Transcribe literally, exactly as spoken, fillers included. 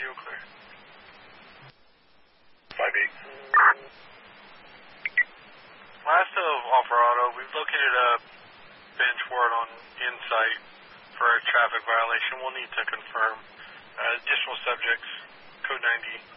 you were clear. five eight. Last of Alvarado, we've located a bench warrant on Insight for a traffic violation. We'll need to confirm. Uh, additional subjects, code ninety.